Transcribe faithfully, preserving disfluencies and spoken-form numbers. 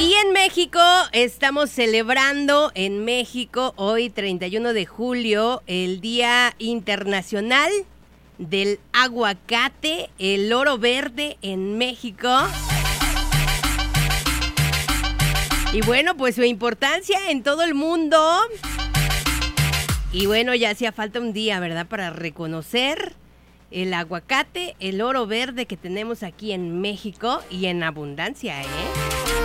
Y en México estamos celebrando en México hoy treinta y uno de julio el Día Internacional del Aguacate, el oro verde en México. Y bueno, pues su importancia en todo el mundo. Y bueno, ya hacía falta un día, ¿verdad? Para reconocer el aguacate, el oro verde que tenemos aquí en México y en abundancia, ¿eh?